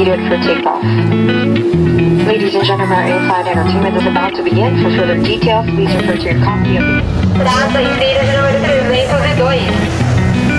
prepared for takeoff. Ladies and gentlemen, our in-flight entertainment is about to begin. For further details, please refer to your copy of the...